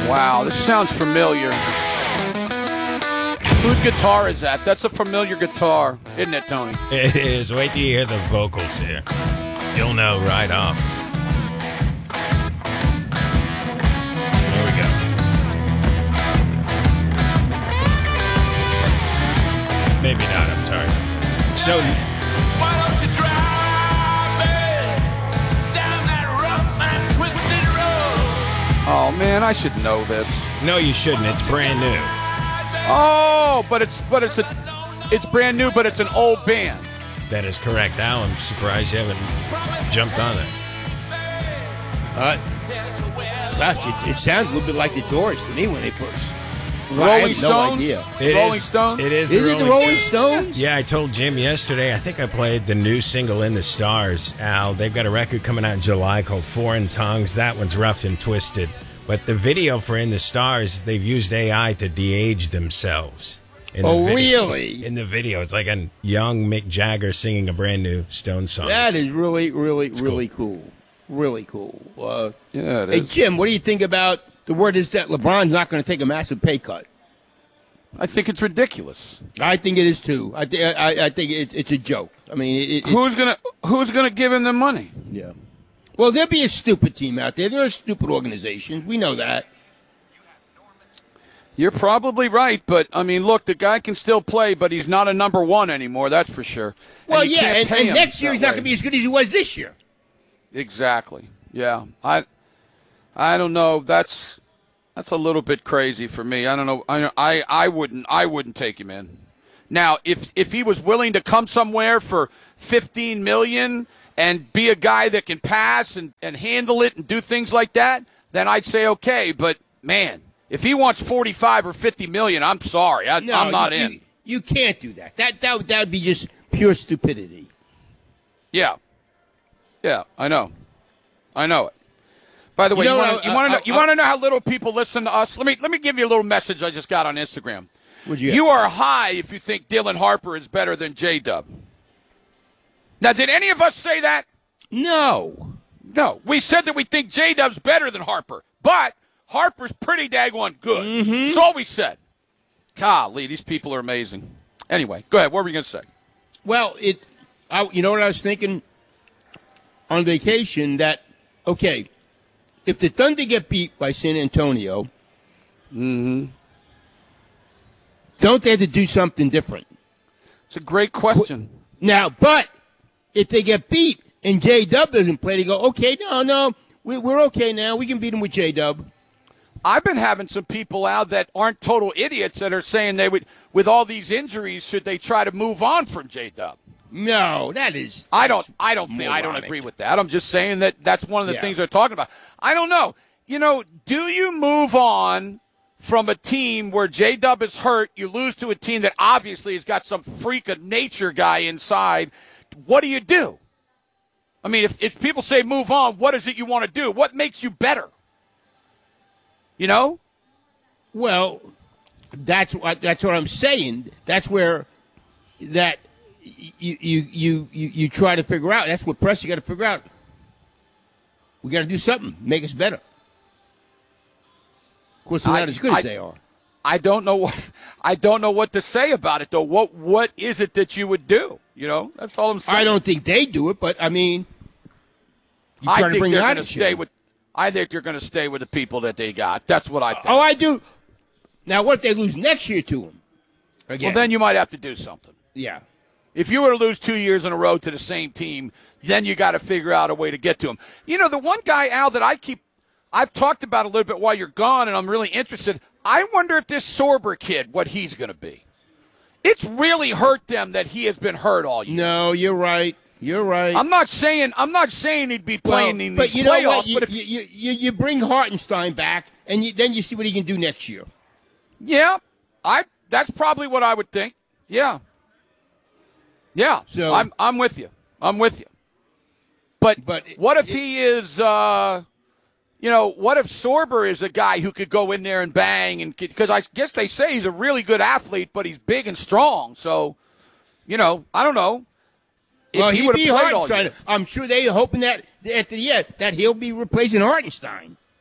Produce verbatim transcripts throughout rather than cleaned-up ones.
Wow, this sounds familiar. Whose guitar is that? That's a familiar guitar, isn't it, Tony? It is. Wait till you hear the vocals here. You'll know right off. There we go. Maybe not, I'm sorry. So, Why don't you drive me down that rough and twisted road? Oh, man, I should know this. no, you shouldn't. It's brand new. Oh, but it's but it's a it's brand new, but it's an old band. That is correct. Al, I'm surprised you haven't jumped on it. Uh, gosh, it, it sounds a little bit like the Doors to me when they first. Rolling I had Stones? No idea. It Rolling is- Stones? It is, Is the it the Rolling Rolling Stones. Stones? Yeah, I told Jim yesterday, I think I played the new single In the Stars, Al. They've got a record coming out in July called Foreign Tongues. That one's rough and twisted. But the video for In the Stars, they've used A I to de-age themselves. In Oh, the video. really? In the video. It's like a young Mick Jagger singing a brand new Stone song. That is really, really, It's really cool. Really cool. Uh, Yeah, it hey, is. Jim, what do you think about the word is that LeBron's not going to take a massive pay cut? I think it's ridiculous. I think it is too. I, th- I, I think it, it's a joke. I mean, it, it, Who's gonna Who's gonna give him the money? yeah. Well, there'll be a stupid team out there. There are stupid organizations. We know that. You're probably right, but I mean, look, the guy can still play, but he's not a number one anymore. That's for sure. And Well, you yeah, can't and, pay and him next year that he's not way. going to be as good as he was this year. Exactly. Yeah. I I don't know. That's that's a little bit crazy for me. I don't know. I I, I wouldn't I wouldn't take him in. Now, if if he was willing to come somewhere for fifteen million and be a guy that can pass and, and handle it and do things like that, then I'd say okay. But man, if he wants forty-five or fifty million, I'm sorry. I, No, I'm not you, in. You, you can't do that. That that would- that would be just pure stupidity. Yeah. Yeah, I know. I know it. By the way, You you, know, want uh, to you want to uh, know, you uh, want to know how little people listen to us? Let me let me give you a little message I just got on Instagram. What'd you You get? are high if you think Dylan Harper is better than J-Dub. Now, did any of us say that? No. No. We said that we think J-Dub's better than Harper, but Harper's pretty daggone good. Mm-hmm. That's all we said. Golly, these people are amazing. Anyway, go ahead. What were you going to say? Well, it. I, you know what I was thinking on vacation? That okay, if the Thunder get beat by San Antonio, Mm-hmm. don't they have to do something different? It's a great question. Now, but if they get beat and J Dub doesn't play, they go, okay, no, no, we, we're okay now. We can beat him with J Dub. I've been having some people out that aren't total idiots that are saying they would, with all these injuries, should they try to move on from J-Dub? No, that is. I don't. I don't think. I don't moronic. agree with that. I'm just saying that that's one of the Yeah. things they're talking about. I don't know. You know, do you move on from a team where J-Dub is hurt? You lose to a team that obviously has got some freak of nature guy inside. What do you do? I mean, if if people say move on, what is it you want to do? What makes you better? You know? Well, that's what that's what I'm saying. That's where that you you you you, you try to figure out. That's what press you got to figure out. We got to do something, make us better. Of course, we're I- not as good I- as they are. I don't know what I don't know what to say about it though. What what is it that you would do? You know, that's all I'm saying. I don't think they do it, but I mean, you try I to think bring they're going going to stay with. I think they're going to stay with the people that they got. That's what I think. Oh, I do. Now, what if they lose next year to him? Again. Well, then you might have to do something. yeah. If you were to lose two years in a row to the same team, then you got to figure out a way to get to him. You know, the one guy, Al, that I keep, I've talked about a little bit while you're gone, and I'm really interested. I wonder if this Sorber kid, what he's going to be. It's really hurt them that he has been hurt all year. No, you're right. You're right. I'm not saying I'm not saying he'd be playing well, in but these you know playoffs, what? You, but if you, you, you, you bring Hartenstein back, and you, then you see what he can do next year. yeah, I that's probably what I would think. Yeah. Yeah. So- I'm I'm with you. I'm with you. But But what if it- he is uh you know, what if Sorber is a guy who could go in there and bang and because I guess they say he's a really good athlete, but he's big and strong. So, you know, I don't know. If well, he he'd would be have played all Hartenstein. year. I'm sure they're hoping that at the end that he'll be replacing Hartenstein.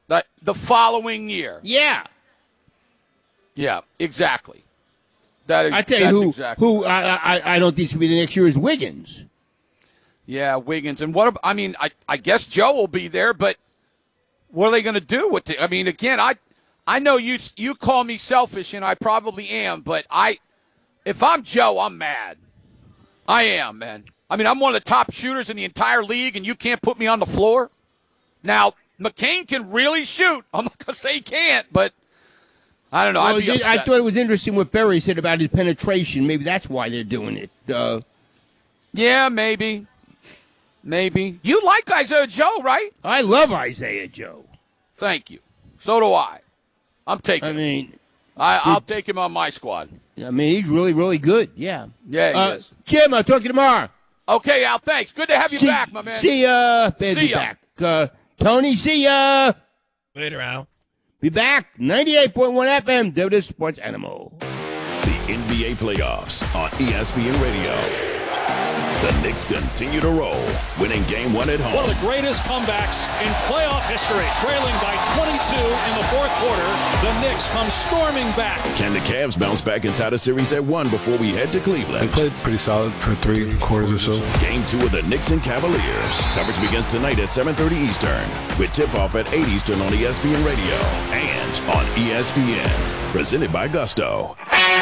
That the following year. Yeah. Yeah, exactly. That is, I tell you that's who, exactly who I, I, I don't think should be the next year is Wiggins. Yeah, Wiggins. And what about, I mean, I, I guess Joe will be there, but what are they going to do with it? I mean, again, I I know you you call me selfish, and I probably am, but I if I'm Joe, I'm mad. I am, man. I mean, I'm one of the top shooters in the entire league, and you can't put me on the floor? Now, McCain can really shoot. I'm not going to say he can't, but I don't know. Well, I'd be I upset. thought it was interesting what Berry said about his penetration. Maybe that's why they're doing it. Uh, yeah, maybe. Maybe. You like Isaiah Joe, right? I love Isaiah Joe. Thank you. So do I. I'm taking I him. mean, I, I'll take him on my squad. I mean, he's really, really good. Yeah. Yeah, he uh, is. Jim, I'll talk to you tomorrow. Okay, Al, thanks. Good to have you see, back, my man. See ya. Bad See be ya. back. Uh, Tony, see ya. Later, Al. Be back. ninety-eight point one F M, W S Sports Animal. The N B A playoffs on E S P N Radio. The Knicks continue to roll, winning game one at home. One of the greatest comebacks in playoff history. Trailing by twenty-two in the fourth quarter, the Knicks come storming back. Can the Cavs bounce back and tie the series at one before we head to Cleveland? They played pretty solid for three quarters or so. Game two of the Knicks and Cavaliers. Coverage begins tonight at seven thirty Eastern, with tip-off at eight Eastern on E S P N Radio and on E S P N. Presented by Gusto.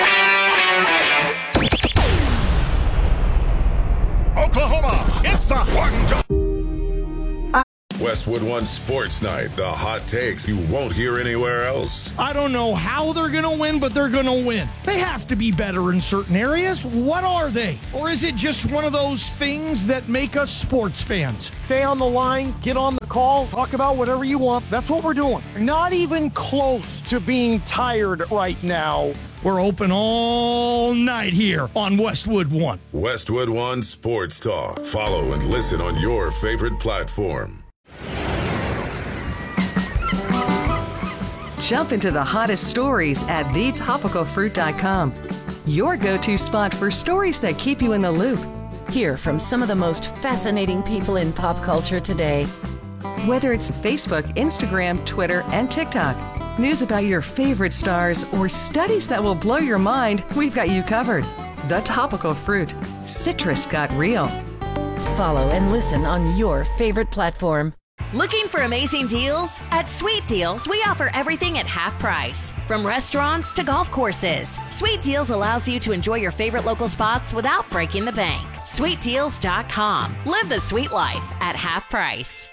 Oklahoma, it's the one. Westwood One Sports Night, the hot takes you won't hear anywhere else. I don't know how they're going to win, but they're going to win. They have to be better in certain areas. What are they? Or is it just one of those things that make us sports fans? Stay on the line, get on the call, talk about whatever you want. That's what we're doing. Not even close to being tired right now. We're open all night here on Westwood One. Westwood One Sports Talk. Follow and listen on your favorite platform. Jump into the hottest stories at the topical fruit dot com. Your go-to spot for stories that keep you in the loop. Hear from some of the most fascinating people in pop culture today. Whether it's Facebook, Instagram, Twitter, and TikTok, news about your favorite stars, or studies that will blow your mind, we've got you covered. The Topical Fruit. Citrus got real. Follow and listen on your favorite platform. Looking for amazing deals? At Sweet Deals, we offer everything at half price. From restaurants to golf courses, Sweet Deals allows you to enjoy your favorite local spots without breaking the bank. sweet deals dot com. Live the sweet life at half price.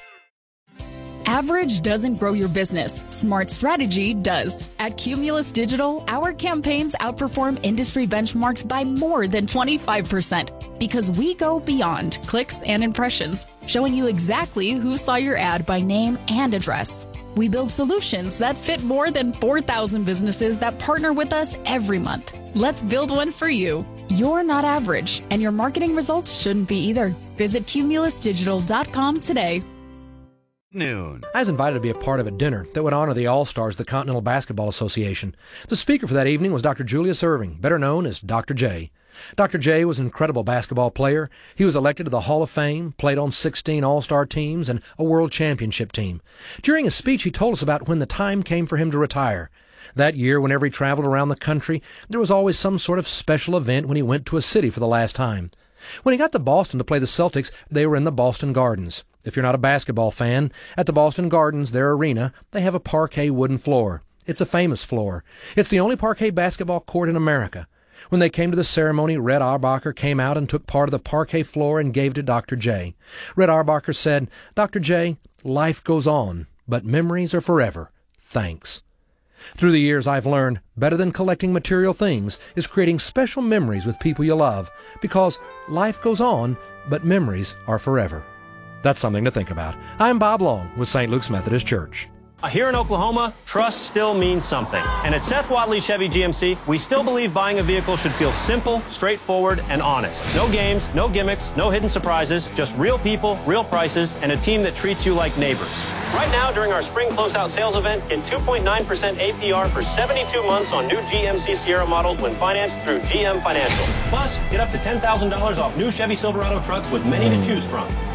Average doesn't grow your business. Smart strategy does. At Cumulus Digital, our campaigns outperform industry benchmarks by more than twenty-five percent because we go beyond clicks and impressions, showing you exactly who saw your ad by name and address. We build solutions that fit more than four thousand businesses that partner with us every month. Let's build one for you. You're not average, and your marketing results shouldn't be either. Visit cumulus digital dot com today. Noon. I was invited to be a part of a dinner that would honor the All-Stars of the Continental Basketball Association. The speaker for that evening was Doctor Julius Erving, better known as Doctor J. Doctor J was an incredible basketball player. He was elected to the Hall of Fame, played on sixteen All-Star teams and a World Championship team. During his speech, he told us about when the time came for him to retire. That year, whenever he traveled around the country, there was always some sort of special event when he went to a city for the last time. When he got to Boston to play the Celtics, they were in the Boston Gardens. If you're not a basketball fan, at the Boston Gardens, their arena, they have a parquet wooden floor. It's a famous floor. It's the only parquet basketball court in America. When they came to the ceremony, Red Auerbach came out and took part of the parquet floor and gave it to Doctor J. Red Auerbach said, "Doctor J, life goes on, but memories are forever. Thanks." Through the years, I've learned better than collecting material things is creating special memories with people you love, because life goes on, but memories are forever. That's something to think about. I'm Bob Long with Saint Luke's Methodist Church. Here in Oklahoma, trust still means something. And at Seth Watley Chevy G M C, we still believe buying a vehicle should feel simple, straightforward, and honest. No games, no gimmicks, no hidden surprises, just real people, real prices, and a team that treats you like neighbors. Right now, during our spring closeout sales event, get two point nine percent A P R for seventy-two months on new G M C Sierra models when financed through G M Financial. Plus, get up to ten thousand dollars off new Chevy Silverado trucks with many to choose from.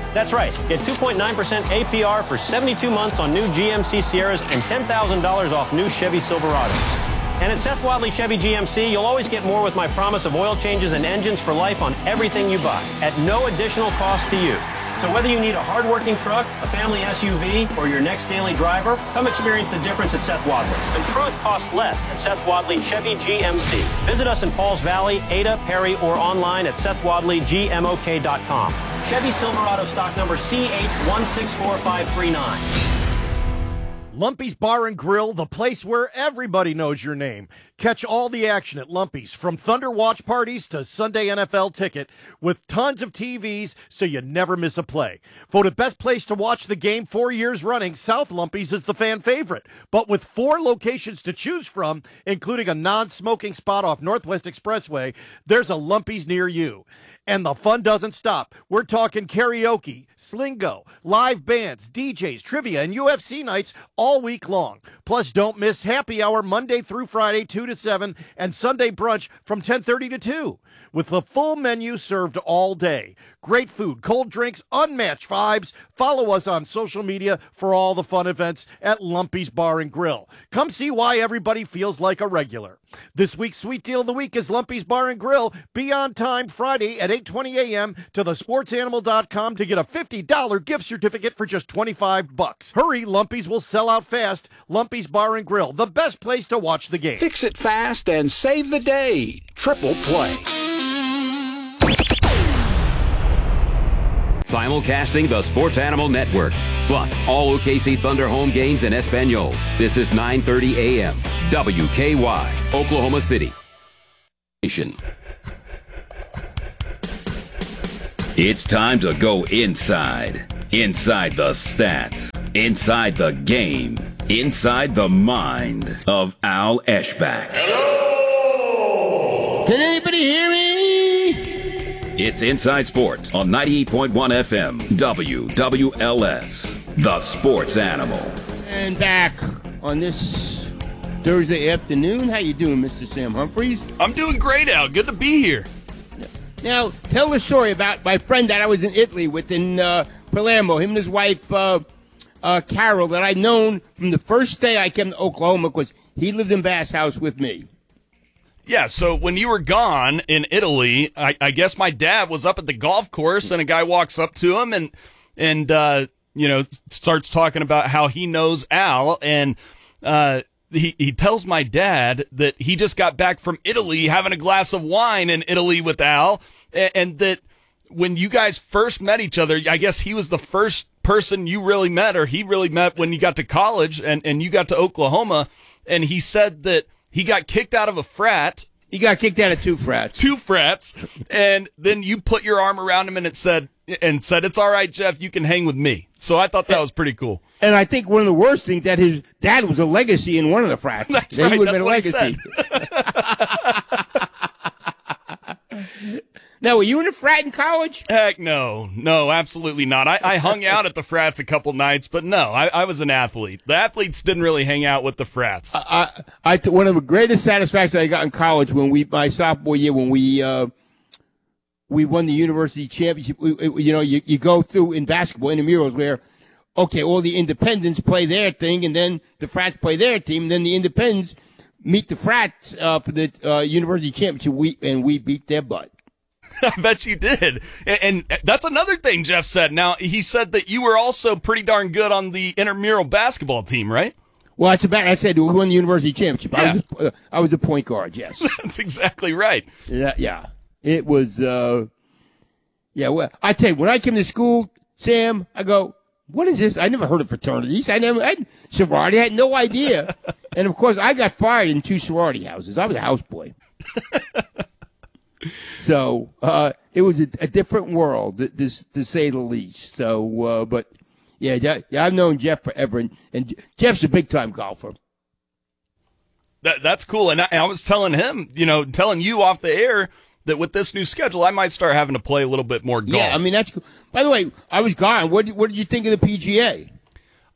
That's right. Get two point nine percent A P R for seventy-two months on new G M C Sierras and ten thousand dollars off new Chevy Silverados. And at Seth Wadley Chevy G M C, you'll always get more with my promise of oil changes and engines for life on everything you buy at no additional cost to you. So whether you need a hard-working truck, a family S U V, or your next daily driver, come experience the difference at Seth Wadley. The truth costs less at Seth Wadley Chevy G M C. Visit us in Pauls Valley, Ada, Perry, or online at seth wadley g m o k dot com. Chevy Silverado stock number C H one six four five three nine. Lumpy's Bar and Grill, the place where everybody knows your name. Catch all the action at Lumpy's, from Thunder watch parties to Sunday N F L ticket, with tons of T Vs so you never miss a play. Voted best place to watch the game four years running, South Lumpy's is the fan favorite. But with four locations to choose from, including a non-smoking spot off Northwest Expressway, there's a Lumpy's near you. And the fun doesn't stop. We're talking karaoke, slingo, live bands, D Js, trivia, and U F C nights all week long. Plus, don't miss happy hour Monday through Friday, two to seven, and Sunday brunch from ten thirty to two. With the full menu served all day. Great food, cold drinks, unmatched vibes. Follow us on social media for all the fun events at Lumpy's Bar and Grill. Come see why everybody feels like a regular. This week's Sweet Deal of the Week is Lumpy's Bar and Grill. Be on time Friday at eight twenty a.m. to the sports animal dot com to get a fifty dollars gift certificate for just twenty-five bucks. Hurry, Lumpy's will sell out fast. Lumpy's Bar and Grill, the best place to watch the game. Fix it fast and save the day. Triple play. Simulcasting the Sports Animal Network, plus all O K C Thunder home games in Espanol. This is nine thirty a.m. W K Y, Oklahoma City. It's time to go inside. Inside the stats. Inside the game. Inside the mind of Al Eschbach. Hello! Can anybody hear me? It's Inside Sports on ninety-eight point one F M, W W L S, the Sports Animal. And back on this Thursday afternoon. How you doing, Mister Sam Humphreys? I'm doing great, Al. Good to be here. Now, tell the story about my friend that I was in Italy with in uh, Palermo, him and his wife, uh, uh, Carol, that I'd known from the first day I came to Oklahoma because he lived in Bass House with me. Yeah, so when you were gone in Italy, I, I guess my dad was up at the golf course, and a guy walks up to him and, and uh, you know, starts talking about how he knows Al, and uh, he, he tells my dad that he just got back from Italy having a glass of wine in Italy with Al, and, and that when you guys first met each other, I guess he was the first person you really met, or he really met when you got to college and, and you got to Oklahoma, and he said that he got kicked out of a frat. He got kicked out of two frats. Two frats. And then you put your arm around him and it said, and said, "It's all right, Jeff, you can hang with me." So I thought that was pretty cool. And I think one of the worst things that his dad was a legacy in one of the frats. That's that right. He would That's have been what a legacy. Now, were you in a frat in college? Heck no. No, absolutely not. I, I hung out at the frats a couple nights, but no, I, I was an athlete. The athletes didn't really hang out with the frats. I, I, I one of the greatest satisfactions I got in college when we, my sophomore year, when we, uh, we won the university championship. We, you know, you, you go through in basketball, intramurals, where, okay, all the independents play their thing, and then the frats play their team, and then the independents meet the frats uh, for the uh, university championship, we, and we beat their butt. I bet you did. And, and that's another thing Jeff said. Now, he said that you were also pretty darn good on the intramural basketball team, right? Well, that's about, I said we won the university championship. Yeah. I, was the, uh, I was the point guard, yes. That's exactly right. Yeah, yeah. It was, uh, yeah, well, I tell you, when I came to school, Sam, I go, what is this? I never heard of fraternities. I never, I, sorority, I had no idea. And, of course, I got fired in two sorority houses. I was a houseboy. So uh, it was a, a different world, this, to say the least. So, uh, but yeah, yeah, I've known Jeff forever, and, and Jeff's a big time golfer. That that's cool, and I, I was telling him, you know, telling you off the air that with this new schedule, I might start having to play a little bit more golf. Yeah, I mean that's cool. By the way, I was gone. What what did you think of the P G A?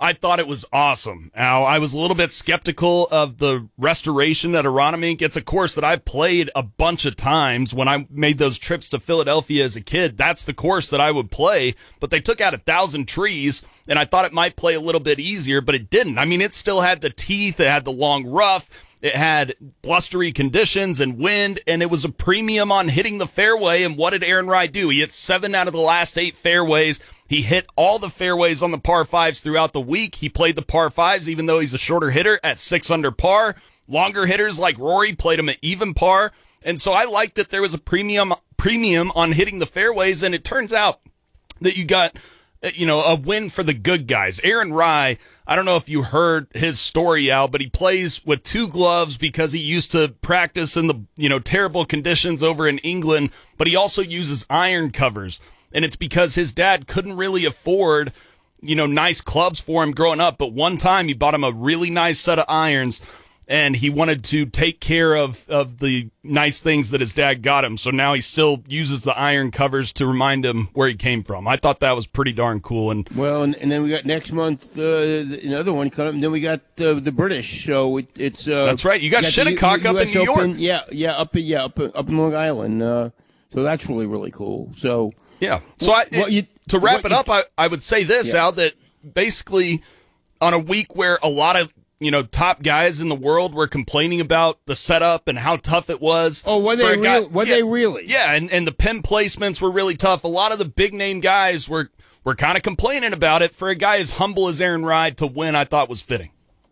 I thought it was awesome. Al, I was a little bit skeptical of the restoration that Aronimink. It's a course that I've played a bunch of times when I made those trips to Philadelphia as a kid. That's the course that I would play, but they took out a thousand trees, and I thought it might play a little bit easier, but it didn't. I mean, it still had the teeth, it had the long rough, it had blustery conditions and wind, and it was a premium on hitting the fairway. And what did Aaron Rai do? He hit seven out of the last eight fairways. He hit all the fairways on the par fives throughout the week. He played the par fives, even though he's a shorter hitter, at six under par. Longer hitters like Rory played him at even par. And so I liked that there was a premium premium on hitting the fairways, and it turns out that you got, you know, a win for the good guys. Aaron Rai, I don't know if you heard his story, Al, but he plays with two gloves because he used to practice in the, you know, terrible conditions over in England, but he also uses iron covers. And it's because his dad couldn't really afford, you know, nice clubs for him growing up. But one time he bought him a really nice set of irons, and he wanted to take care of, of the nice things that his dad got him. So now he still uses the iron covers to remind him where he came from. I thought that was pretty darn cool. And well, and, and then we got next month uh, another one coming. And then we got uh, the British. So it, it's uh, that's right. You got, got Shinnecock the, up in New York. Open, yeah, yeah, up in yeah up up in Long Island. Uh, so that's really really cool. So yeah. So I, what you, to wrap it you, up, I, I would say this, yeah. Al, that basically on a week where a lot of, you know, top guys in the world were complaining about the setup and how tough it was. Oh, were they guy, real? Were yeah, they really? Yeah, and, and the pin placements were really tough. A lot of the big name guys were, were kind of complaining about it. For a guy as humble as Aaron Rai to win, I thought was fitting.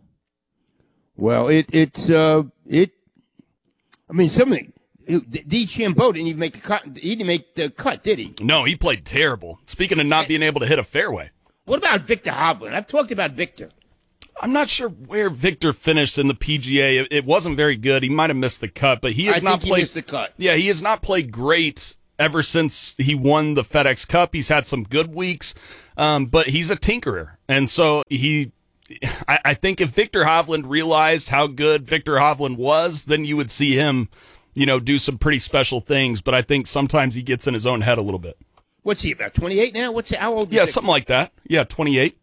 Well, it it's uh it. I mean, something. DeChambeau didn't even make the cut. He didn't make the cut, did he? No, he played terrible. Speaking of not being able to hit a fairway. What about Victor Hovland? I've talked about Victor. I'm not sure where Victor finished in the P G A. It, it wasn't very good. He might have missed the cut, but he has I not think played. He missed the cut. Yeah, he has not played great ever since he won the FedEx Cup. He's had some good weeks, um, but he's a tinkerer, and so he. I, I think if Victor Hovland realized how good Victor Hovland was, then you would see him, you know, do some pretty special things. But I think sometimes he gets in his own head a little bit. What's he, about twenty-eight now? What's he, how old? Yeah, something like that. Yeah, twenty-eight.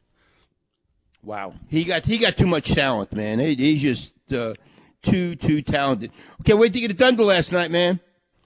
Wow, he got he got too much talent, man. He, he's just uh, too too talented. Okay, wait to get it done to last night, man.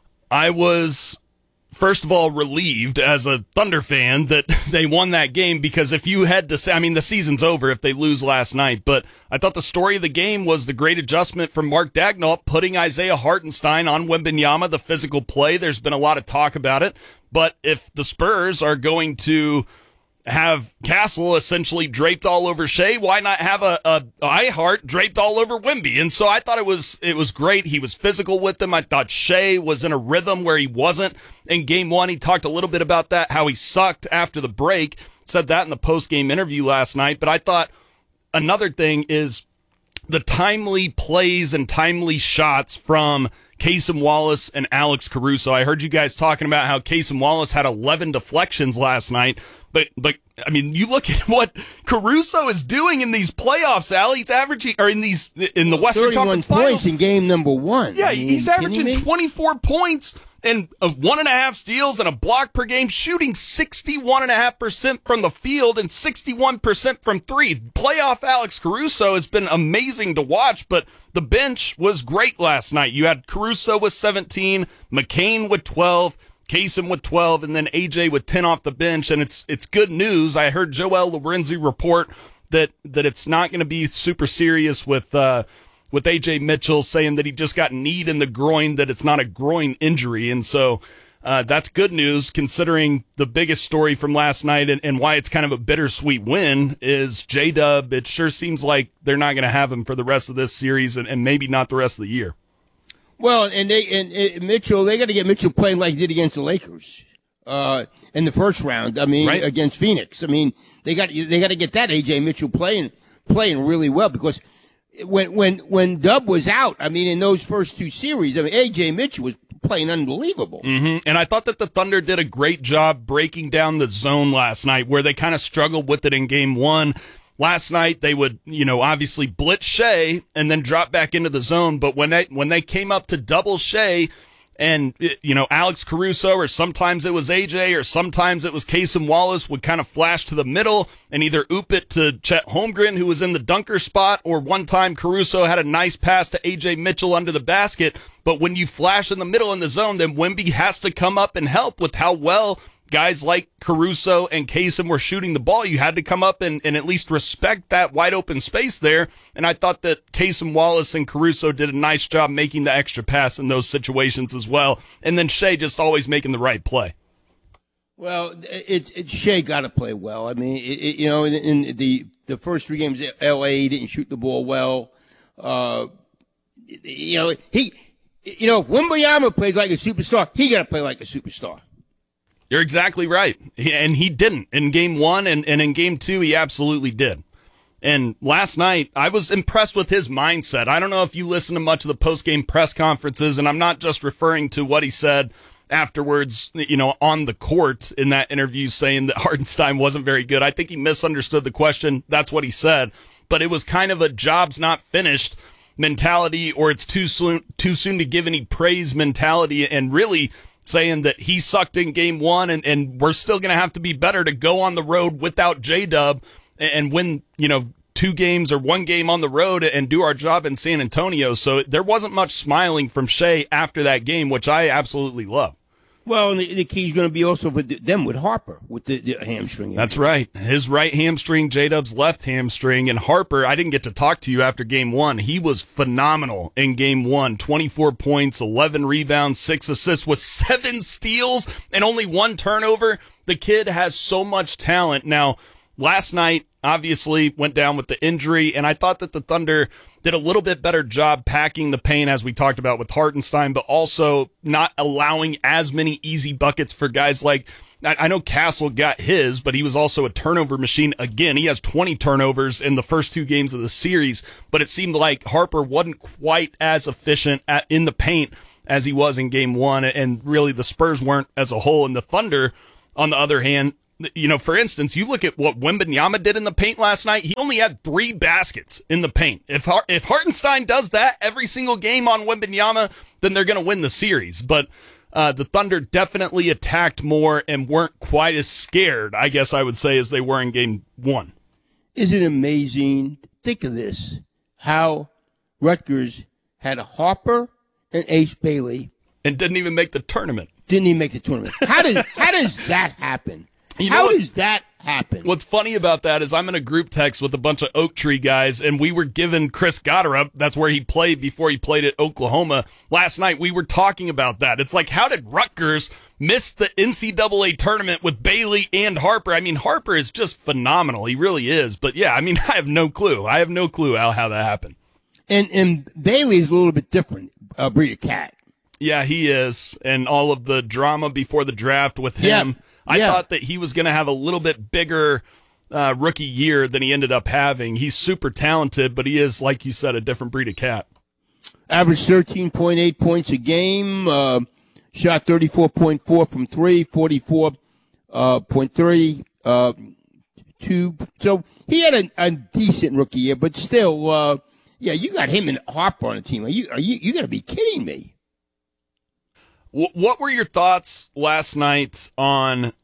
I was, first of all, relieved as a Thunder fan that they won that game, because if you had to say, I mean, the season's over if they lose last night, but I thought the story of the game was the great adjustment from Mark Daigneault, putting Isaiah Hartenstein on Wembanyama, the physical play. There's been a lot of talk about it, but if the Spurs are going to have Castle essentially draped all over Shea, why not have a, a iHeart draped all over Wemby? And so I thought it was it was great. He was physical with them. I thought Shea was in a rhythm where he wasn't in game one. He talked a little bit about that, how he sucked after the break. Said that in the post-game interview last night. But I thought another thing is the timely plays and timely shots from Cason Wallace and Alex Caruso. I heard you guys talking about how Cason Wallace had eleven deflections last night. But, but I mean, you look at what Caruso is doing in these playoffs, Al. He's averaging, or in these, in the Western Conference points Finals. in game number one. Yeah, I mean, he's averaging twenty-four me? points and a one and a half steals and a block per game, shooting sixty-one and a half percent from the field and sixty-one percent from three. Playoff Alex Caruso has been amazing to watch, but the bench was great last night. You had Caruso with seventeen, McCain with twelve, Cason with twelve, and then A J with ten off the bench, and it's it's good news. I heard Joel Lorenzi report that that it's not going to be super serious with uh, with A J Mitchell, saying that he just got kneed in the groin, that it's not a groin injury, and so uh, that's good news considering the biggest story from last night and, and why it's kind of a bittersweet win is J-Dub. It sure seems like they're not going to have him for the rest of this series and, and maybe not the rest of the year. Well, and they and, and Mitchell, they got to get Mitchell playing like he did against the Lakers uh, in the first round. I mean, right. against Phoenix. I mean, they got they got to get that A J Mitchell playing playing really well, because when when when Dub was out, I mean, in those first two series, I mean, A J Mitchell was playing unbelievable. Mm-hmm. And I thought that the Thunder did a great job breaking down the zone last night, where they kind of struggled with it in game one. Last night, they would, you know, obviously blitz Shea and then drop back into the zone. But when they when they came up to double Shea, And, you know, Alex Caruso, or sometimes it was A J, or sometimes it was Casey Wallace, would kind of flash to the middle and either oop it to Chet Holmgren, who was in the dunker spot, or one time Caruso had a nice pass to A J Mitchell under the basket. But when you flash in the middle in the zone, then Wemby has to come up and help with how well guys like Caruso and Kasem were shooting the ball. You had to come up and, and at least respect that wide open space there. And I thought that Kasem Wallace and Caruso did a nice job making the extra pass in those situations as well. And then Shea just always making the right play. Well, it's it, Shea got to play well. I mean, it, it, you know, in, in the the first three games, L A didn't shoot the ball well. Uh, you know, he, you know, if Wembanyama plays like a superstar, he got to play like a superstar. You're exactly right. And he didn't in game one, and, and in game two, he absolutely did. And last night, I was impressed with his mindset. I don't know if you listen to much of the post-game press conferences, and I'm not just referring to what he said afterwards, you know, on the court in that interview saying that Hartenstein wasn't very good. I think he misunderstood the question. That's what he said. But it was kind of a job's not finished mentality, or it's too soon, too soon to give any praise mentality, and really saying that he sucked in game one, and, and we're still going to have to be better to go on the road without J-Dub and win, you know, two games or one game on the road and do our job in San Antonio. So there wasn't much smiling from Shea after that game, which I absolutely love. Well, and the, the key is going to be also for them with Harper, with the, the hamstring injury. That's right. His right hamstring, J-Dub's left hamstring. And Harper, I didn't get to talk to you after game one. He was phenomenal in game one. twenty-four points, eleven rebounds, six assists with seven steals and only one turnover. The kid has so much talent. Now, last night, obviously, went down with the injury, and I thought that the Thunder did a little bit better job packing the paint, as we talked about with Hartenstein, but also not allowing as many easy buckets for guys like, I know Castle got his, but he was also a turnover machine. Again, he has twenty turnovers in the first two games of the series, but it seemed like Harper wasn't quite as efficient at, in the paint as he was in game one, and really the Spurs weren't as a whole. And the Thunder, on the other hand, you know, for instance, you look at what Wembanyama did in the paint last night. He only had three baskets in the paint. If Har- if Hartenstein does that every single game on Wembanyama, then they're going to win the series. But uh, the Thunder definitely attacked more and weren't quite as scared, I guess I would say, as they were in game one. Isn't it amazing? Think of this, how Rutgers had a Harper and Ace Bailey. And didn't even make the tournament. Didn't even make the tournament. How does, how does that happen? You know, how does that happen? What's funny about that is I'm in a group text with a bunch of Oak Tree guys, and we were given Chris Gotterup. That's where he played before he played at Oklahoma. Last night, we were talking about that. It's like, how did Rutgers miss the N C double A tournament with Bailey and Harper? I mean, Harper is just phenomenal. He really is. But, yeah, I mean, I have no clue. I have no clue how, how that happened. And and Bailey is a little bit different, uh, breed of cat. Yeah, he is. And all of the drama before the draft with him. Yeah. I yeah. thought that he was going to have a little bit bigger uh, rookie year than he ended up having. He's super talented, but he is, like you said, a different breed of cat. Averaged thirteen point eight points a game, uh, shot thirty-four point four from three, forty-four point three, uh, two. So he had a, a decent rookie year, but still, uh, yeah, you got him and Harper on the team. Are you are you you got to be kidding me? What were your thoughts last night on,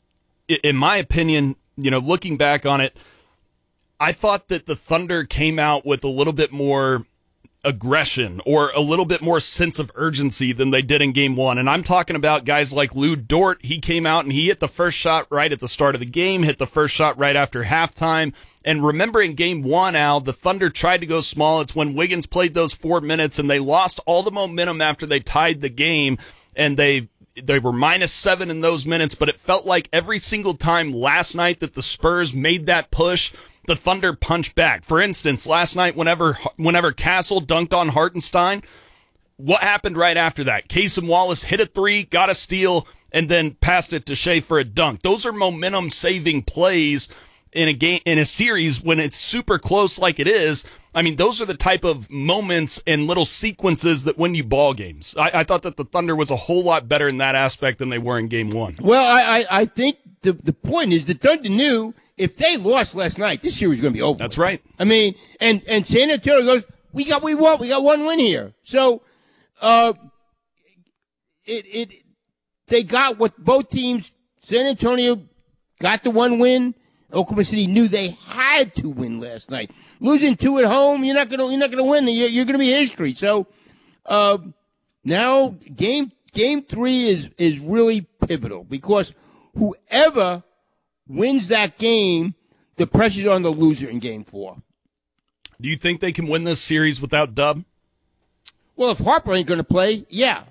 in my opinion, you know, looking back on it, I thought that the Thunder came out with a little bit more aggression or a little bit more sense of urgency than they did in game one. And I'm talking about guys like Lou Dort. He came out and he hit the first shot right at the start of the game, hit the first shot right after halftime. And remember in game one, Al, the Thunder tried to go small. It's when Wiggins played those four minutes and they lost all the momentum after they tied the game. And they they were minus seven in those minutes, but it felt like every single time last night that the Spurs made that push, the Thunder punched back. For instance, last night, whenever whenever Castle dunked on Hartenstein, what happened right after that? Kasem Wallace hit a three, got a steal, and then passed it to Shea for a dunk. Those are momentum-saving plays in a game, in a series when it's super close like it is. I mean, those are the type of moments and little sequences that win you ball games. I, I thought that the Thunder was a whole lot better in that aspect than they were in game one. Well, I, I, I think the the point is the Thunder knew if they lost last night, this series was going to be over. That's right. I mean, and, and San Antonio goes, we got we won, we got one win here. So, uh, it it they got what both teams. San Antonio got the one win. Oklahoma City knew they had to win last night. Losing two at home, you're not gonna you're not gonna win. You're, you're gonna be history. So uh, now game game three is is really pivotal because whoever wins that game, the pressure's on the loser in game four. Do you think they can win this series without Dub? Well, if Harper ain't going to play, yeah.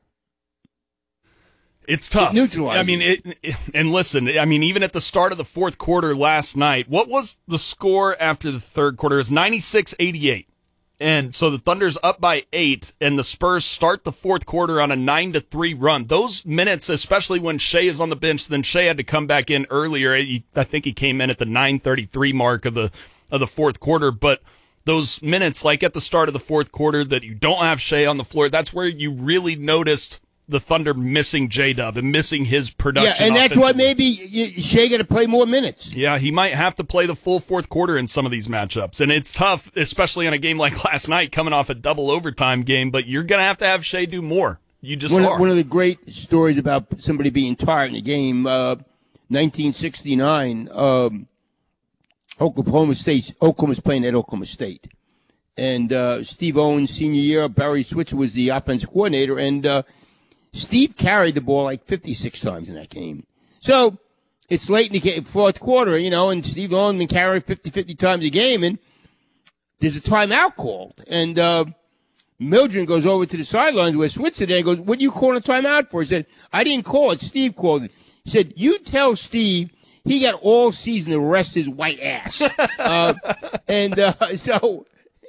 It's tough. It neutralizes. I mean, it, it, and listen, I mean, even at the start of the fourth quarter last night, what was the score after the third quarter? It was ninety-six eighty-eight. And so the Thunder's up by eight, and the Spurs start the fourth quarter on a nine to three run. Those minutes, especially when Shea is on the bench, then Shea had to come back in earlier. I think he came in at the nine thirty-three mark of the of the fourth quarter, but those minutes, like at the start of the fourth quarter, that you don't have Shea on the floor, that's where you really noticed the Thunder missing J-Dub and missing his production. Yeah, and that's why maybe you, Shea got to play more minutes. Yeah, he might have to play the full fourth quarter in some of these matchups. And it's tough, especially on a game like last night, coming off a double overtime game, but you're going to have to have Shea do more. You just one, are. One of the great stories about somebody being tired in the game, uh, nineteen sixty-nine, um, Oklahoma State, Oklahoma's playing at Oklahoma State. And uh, Steve Owens, senior year, Barry Switzer was the offensive coordinator, and uh, Steve carried the ball like fifty-six times in that game. So it's late in the game, fourth quarter, you know, and Steve Owens been carrying fifty, fifty times a game, and there's a timeout called. And uh, Mildred goes over to the sidelines where Switzer there and goes, "What are you calling a timeout for?" He said, "I didn't call it. Steve called it." He said, "You tell Steve he got all season to rest his white ass." uh, and uh, so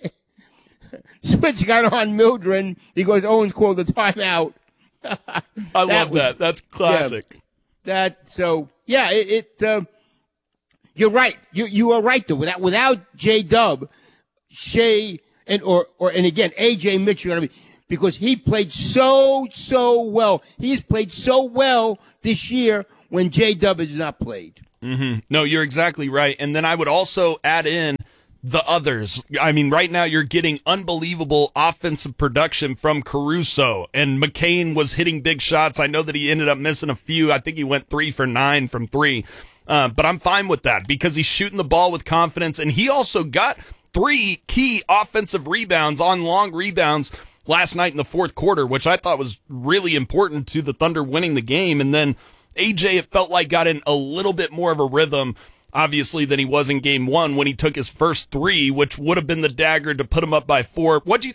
Switzer got on Mildred. He goes, "Owens called the timeout." I love that. Was, that. That's classic. Yeah, that so yeah. It. it uh, you're right. You you are right though. Without without J Dub, Shea and or or and again A J Mitchell are gonna be because he played so so well. He's played so well this year when J Dub has not played. Mm-hmm. No, you're exactly right. And then I would also add in the others. I mean, right now you're getting unbelievable offensive production from Caruso, and McCain was hitting big shots. I know that he ended up missing a few. I think he went three for nine from three. Uh, but I'm fine with that because he's shooting the ball with confidence, and he also got three key offensive rebounds on long rebounds last night in the fourth quarter, which I thought was really important to the Thunder winning the game. And then A J, it felt like, got in a little bit more of a rhythm, obviously, than he was in game one when he took his first three, which would have been the dagger to put him up by four. What do you